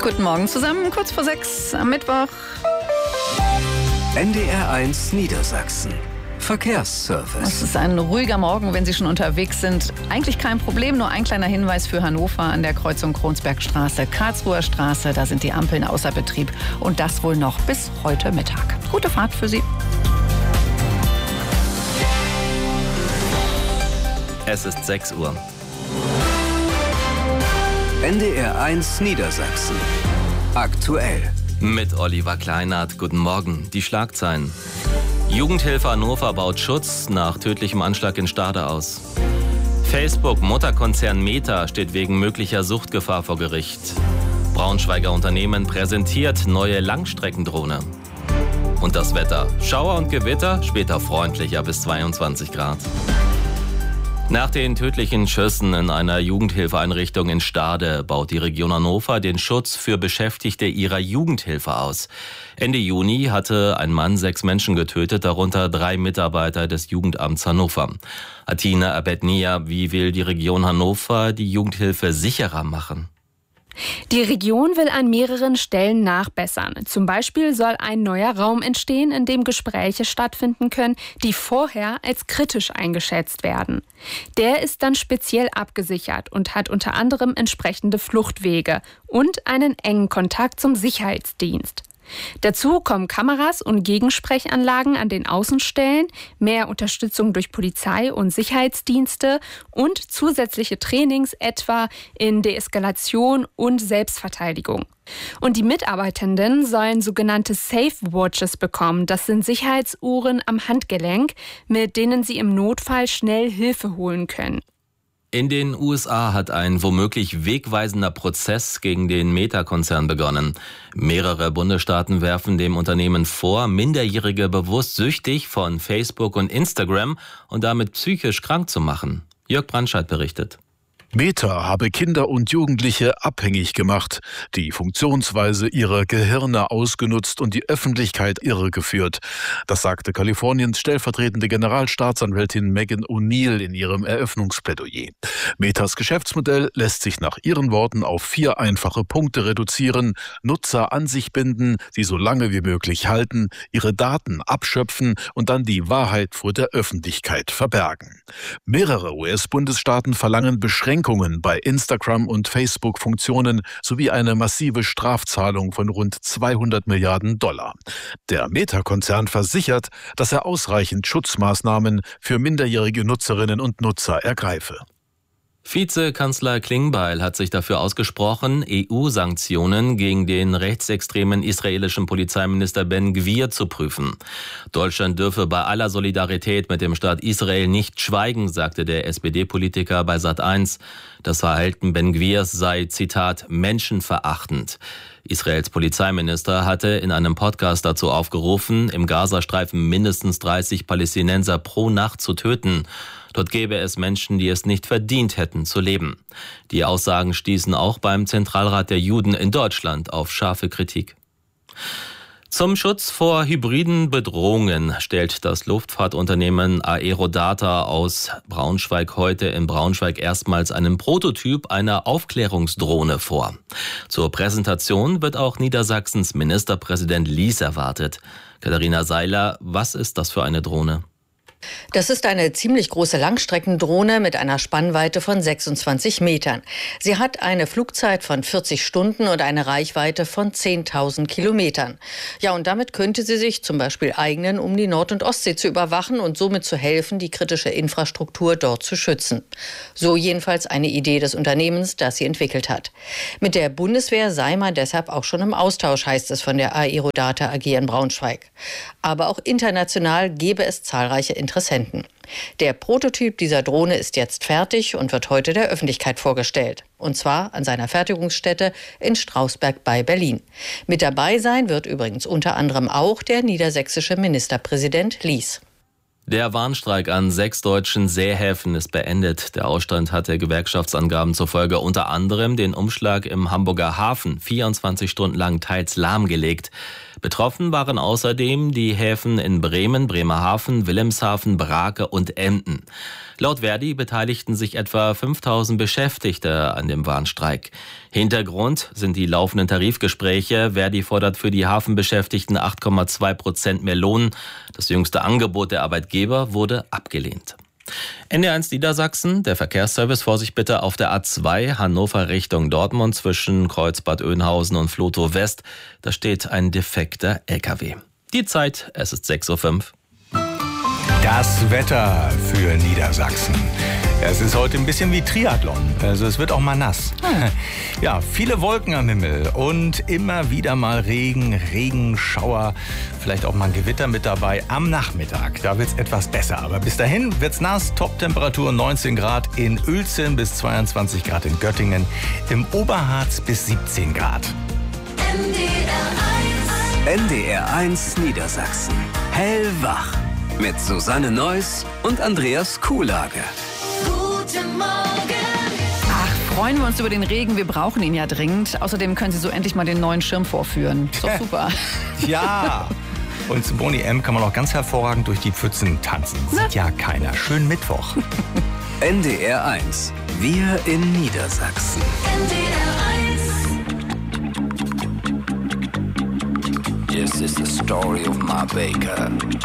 Guten Morgen zusammen, kurz vor 6 am Mittwoch. NDR1 Niedersachsen. Verkehrsservice. Es ist ein ruhiger Morgen, wenn Sie schon unterwegs sind. Eigentlich kein Problem, nur ein kleiner Hinweis für Hannover an der Kreuzung Kronsbergstraße, Karlsruher Straße. Da sind die Ampeln außer Betrieb und das wohl noch bis heute Mittag. Gute Fahrt für Sie. Es ist 6 Uhr. NDR1 Niedersachsen. Aktuell. Mit Oliver Kleinert. Guten Morgen. Die Schlagzeilen. Jugendhilfe Hannover baut Schutz nach tödlichem Anschlag in Stade aus. Facebook-Mutterkonzern Meta steht wegen möglicher Suchtgefahr vor Gericht. Braunschweiger Unternehmen präsentiert neue Langstreckendrohne. Und das Wetter. Schauer und Gewitter, später freundlicher bis 22 Grad. Nach den tödlichen Schüssen in einer Jugendhilfeeinrichtung in Stade baut die Region Hannover den Schutz für Beschäftigte ihrer Jugendhilfe aus. Ende Juni hatte ein Mann 6 Menschen getötet, darunter 3 Mitarbeiter des Jugendamts Hannover. Atina Abednia, wie will die Region Hannover die Jugendhilfe sicherer machen? Die Region will an mehreren Stellen nachbessern. Zum Beispiel soll ein neuer Raum entstehen, in dem Gespräche stattfinden können, die vorher als kritisch eingeschätzt werden. Der ist dann speziell abgesichert und hat unter anderem entsprechende Fluchtwege und einen engen Kontakt zum Sicherheitsdienst. Dazu kommen Kameras und Gegensprechanlagen an den Außenstellen, mehr Unterstützung durch Polizei und Sicherheitsdienste und zusätzliche Trainings etwa in Deeskalation und Selbstverteidigung. Und die Mitarbeitenden sollen sogenannte Safe Watches bekommen. Das sind Sicherheitsuhren am Handgelenk, mit denen sie im Notfall schnell Hilfe holen können. In den USA hat ein womöglich wegweisender Prozess gegen den Meta-Konzern begonnen. Mehrere Bundesstaaten werfen dem Unternehmen vor, Minderjährige bewusst süchtig von Facebook und Instagram und damit psychisch krank zu machen. Jörg Brandscheid berichtet. Meta habe Kinder und Jugendliche abhängig gemacht, die Funktionsweise ihrer Gehirne ausgenutzt und die Öffentlichkeit irregeführt. Das sagte Kaliforniens stellvertretende Generalstaatsanwältin Megan O'Neill in ihrem Eröffnungsplädoyer. Metas Geschäftsmodell lässt sich nach ihren Worten auf 4 einfache Punkte reduzieren: Nutzer an sich binden, sie so lange wie möglich halten, ihre Daten abschöpfen und dann die Wahrheit vor der Öffentlichkeit verbergen. Mehrere US-Bundesstaaten verlangen Beschränkungen bei Instagram- und Facebook-Funktionen sowie eine massive Strafzahlung von rund $200 Milliarden. Der Meta-Konzern versichert, dass er ausreichend Schutzmaßnahmen für minderjährige Nutzerinnen und Nutzer ergreife. Vizekanzler Klingbeil hat sich dafür ausgesprochen, EU-Sanktionen gegen den rechtsextremen israelischen Polizeiminister Ben Gvir zu prüfen. Deutschland dürfe bei aller Solidarität mit dem Staat Israel nicht schweigen, sagte der SPD-Politiker bei Sat.1. Das Verhalten Ben Gvirs sei, Zitat, menschenverachtend. Israels Polizeiminister hatte in einem Podcast dazu aufgerufen, im Gazastreifen mindestens 30 Palästinenser pro Nacht zu töten. Dort gäbe es Menschen, die es nicht verdient hätten zu leben. Die Aussagen stießen auch beim Zentralrat der Juden in Deutschland auf scharfe Kritik. Zum Schutz vor hybriden Bedrohungen stellt das Luftfahrtunternehmen Aerodata aus Braunschweig heute in Braunschweig erstmals einen Prototyp einer Aufklärungsdrohne vor. Zur Präsentation wird auch Niedersachsens Ministerpräsident Lies erwartet. Katharina Seiler, was ist das für eine Drohne? Das ist eine ziemlich große Langstreckendrohne mit einer Spannweite von 26 Metern. Sie hat eine Flugzeit von 40 Stunden und eine Reichweite von 10.000 Kilometern. Ja, und damit könnte sie sich zum Beispiel eignen, um die Nord- und Ostsee zu überwachen und somit zu helfen, die kritische Infrastruktur dort zu schützen. So jedenfalls eine Idee des Unternehmens, das sie entwickelt hat. Mit der Bundeswehr sei man deshalb auch schon im Austausch, heißt es von der Aerodata AG in Braunschweig. Aber auch international gäbe es zahlreiche Interessenten. Der Prototyp dieser Drohne ist jetzt fertig und wird heute der Öffentlichkeit vorgestellt. Und zwar an seiner Fertigungsstätte in Strausberg bei Berlin. Mit dabei sein wird übrigens unter anderem auch der niedersächsische Ministerpräsident Lies. Der Warnstreik an 6 deutschen Seehäfen ist beendet. Der Ausstand hat der Gewerkschaftsangaben zufolge unter anderem den Umschlag im Hamburger Hafen 24 Stunden lang teils lahmgelegt. Betroffen waren außerdem die Häfen in Bremen, Bremerhaven, Wilhelmshaven, Brake und Emden. Laut Verdi beteiligten sich etwa 5.000 Beschäftigte an dem Warnstreik. Hintergrund sind die laufenden Tarifgespräche. Verdi fordert für die Hafenbeschäftigten 8,2% mehr Lohn. Das jüngste Angebot der Arbeitgeber wurde abgelehnt. NDR1 Niedersachsen, der Verkehrsservice, Vorsicht bitte auf der A2 Hannover Richtung Dortmund zwischen Kreuzbad Oeynhausen und Vlotho West. Da steht ein defekter LKW. Die Zeit, es ist 6:05 Uhr. Das Wetter für Niedersachsen. Es ist heute ein bisschen wie Triathlon, also es wird auch mal nass. Ja, viele Wolken am Himmel und immer wieder mal Regen, Schauer, vielleicht auch mal ein Gewitter mit dabei am Nachmittag. Da wird es etwas besser, aber bis dahin wird es nass. Top-Temperatur 19 Grad in Uelzen bis 22 Grad in Göttingen, im Oberharz bis 17 Grad. NDR1 Niedersachsen. Hellwach. Mit Susanne Neuss und Andreas Kuhlage. Guten Morgen. Ach, freuen wir uns über den Regen. Wir brauchen ihn ja dringend. Außerdem können Sie so endlich mal den neuen Schirm vorführen. Ist doch super. Ja. Und zu Boni M kann man auch ganz hervorragend durch die Pfützen tanzen. Sieht ja keiner. Schönen Mittwoch. NDR1. Wir in Niedersachsen. NDR1. This is the story of my baker.